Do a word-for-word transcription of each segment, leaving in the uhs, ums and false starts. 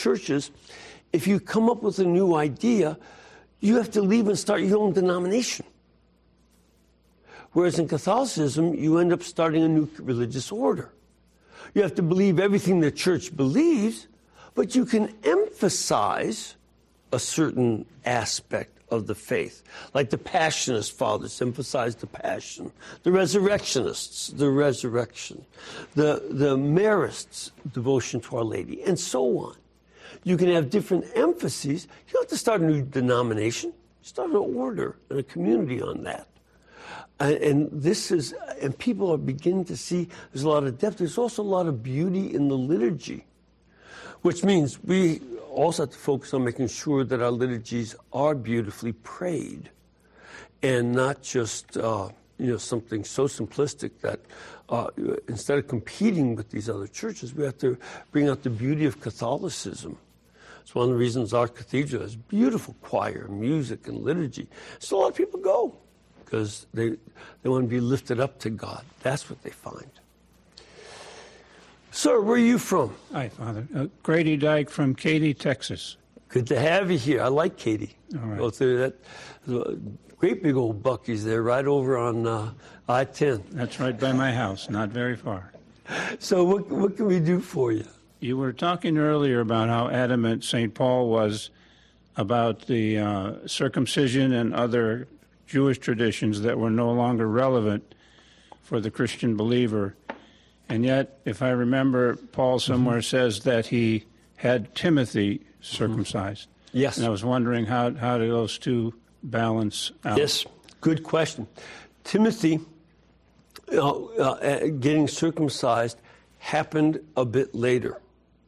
churches, if you come up with a new idea, you have to leave and start your own denomination. Whereas in Catholicism, you end up starting a new religious order. You have to believe everything the church believes, but you can emphasize a certain aspect of the faith. Like the Passionist fathers emphasized the passion. The Resurrectionists, the resurrection. The, the Marists, devotion to Our Lady, and so on. You can have different emphases. You don't have to start a new denomination. Start an order and a community on that. And, and this is, and people are beginning to see there's a lot of depth. There's also a lot of beauty in the liturgy, which means we also have to focus on making sure that our liturgies are beautifully prayed and not just, uh, you know, something so simplistic that uh, instead of competing with these other churches, we have to bring out the beauty of Catholicism. It's one of the reasons our cathedral has beautiful choir, music, and liturgy. So a lot of people go because they, they want to be lifted up to God. That's what they find. Sir, where are you from? Hi, Father. Uh, Grady Dyke from Katy, Texas. Good to have you here. I like Katy. All right. Go through that. Uh, great big old Buc-ee's there, right over on uh, I ten. That's right by my house, not very far. So what, what can we do for you? You were talking earlier about how adamant Saint Paul was about the uh, circumcision and other Jewish traditions that were no longer relevant for the Christian believer. And yet, if I remember, Paul somewhere mm-hmm. says that he had Timothy circumcised. Mm-hmm. Yes. And I was wondering how, how do those two balance out? Yes, good question. Timothy uh, uh, getting circumcised happened a bit later,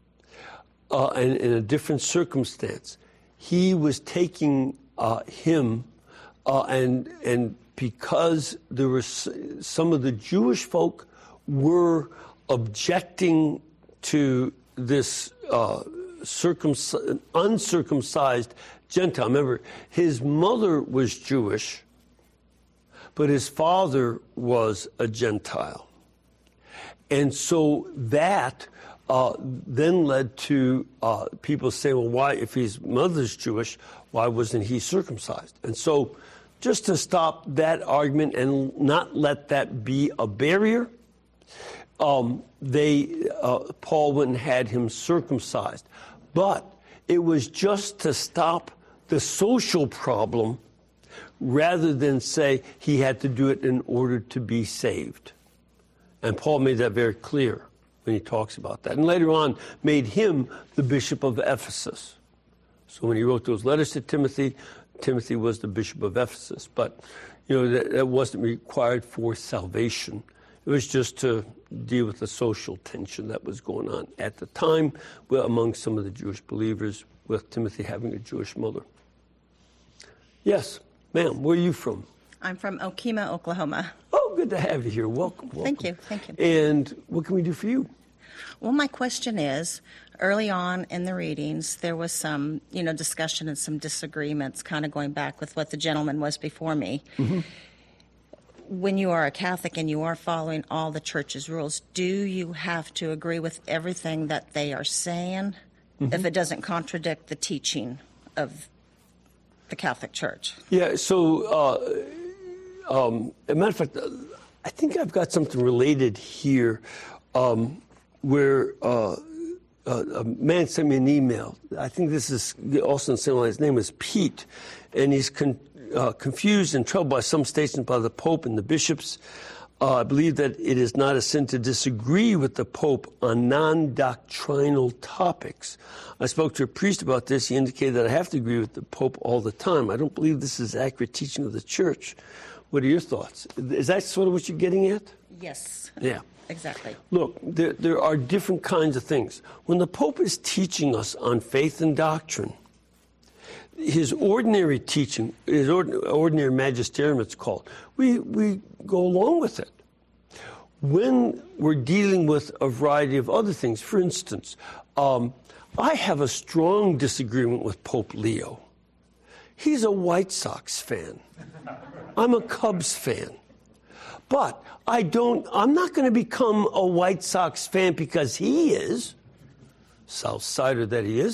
uh, and in a different circumstance. He was taking uh, him, uh, and and because there were some of the Jewish folk were objecting to this uh, circumc- uncircumcised Gentile. Remember, his mother was Jewish, but his father was a Gentile. And so that uh, then led to uh, people saying, well, why, if his mother's Jewish, why wasn't he circumcised? And so just to stop that argument and not let that be a barrier, Um, they, uh, Paul went and had him circumcised. But it was just to stop the social problem rather than say he had to do it in order to be saved. And Paul made that very clear when he talks about that. And later on made him the bishop of Ephesus. So when he wrote those letters to Timothy, Timothy was the bishop of Ephesus. But, you know, that, that wasn't required for salvation. It was just to deal with the social tension that was going on at the time among some of the Jewish believers, with Timothy having a Jewish mother. Yes, ma'am, where are you from? I'm from Okemah, Oklahoma. Oh, good to have you here. Welcome, welcome. Thank you, thank you. And what can we do for you? Well, my question is, early on in the readings, there was some, you know, discussion and some disagreements, kind of going back with what the gentleman was before me. Mm-hmm. When you are a Catholic and you are following all the church's rules, do you have to agree with everything that they are saying mm-hmm. if it doesn't contradict the teaching of the Catholic Church? Yeah, so, uh, um, as a matter of fact, I think I've got something related here um, where uh, uh, a man sent me an email. I think this is also in Saint His name is Pete, and he's con- uh, confused and troubled by some statements by the Pope and the bishops. Uh, I believe that it is not a sin to disagree with the Pope on non-doctrinal topics. I spoke to a priest about this. He indicated that I have to agree with the Pope all the time. I don't believe this is accurate teaching of the Church. What are your thoughts? Is that sort of what you're getting at? Yes. Yeah. Exactly. Look, there, there are different kinds of things. When the Pope is teaching us on faith and doctrine, his ordinary teaching, his ordinary magisterium, it's called, we, we go along with it. When we're dealing with a variety of other things, for instance, um, I have a strong disagreement with Pope Leo. He's a White Sox fan. I'm a Cubs fan. But I don't, I'm not going to become a White Sox fan because he is, South Sider that he is.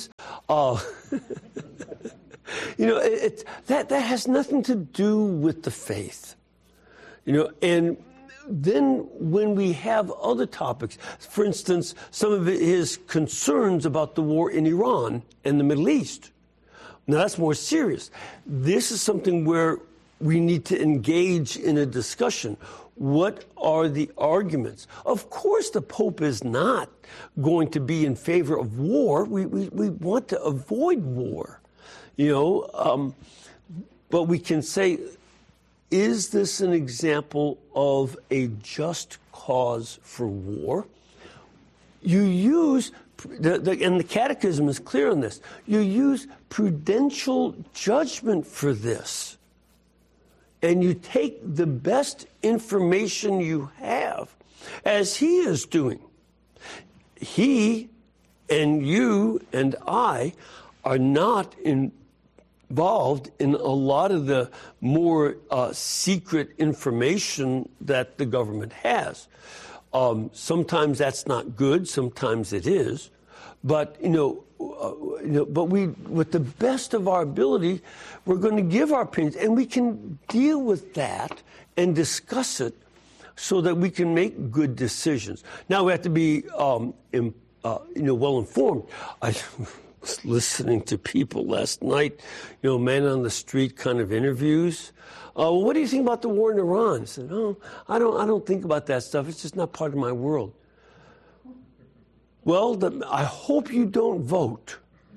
Uh, you know, it, it, that, that has nothing to do with the faith. You know, and then when we have other topics, for instance, some of his concerns about the war in Iran and the Middle East. Now, that's more serious. This is something where we need to engage in a discussion. What are the arguments? Of course, the Pope is not going to be in favor of war. We, we, we want to avoid war, you know. Um, but we can say, is this an example of a just cause for war? You use, the, the, and the Catechism is clear on this, you use prudential judgment for this. And you take the best information you have, as he is doing. He and you and I are not involved in a lot of the more uh, secret information that the government has. Um, sometimes that's not good, sometimes it is. But, you know, uh, you know, but we, with the best of our ability, we're going to give our opinions, and we can deal with that and discuss it so that we can make good decisions. Now, we have to be, um, in, uh, you know, well informed. I was listening to people last night, you know, man on the street kind of interviews. Uh, well, what do you think about the war in Iran? I said, oh, I don't, I don't think about that stuff. It's just not part of my world. Well, the, I hope you don't vote,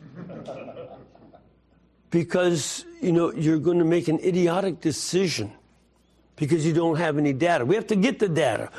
because, you know, you're going to make an idiotic decision because you don't have any data. We have to get the data.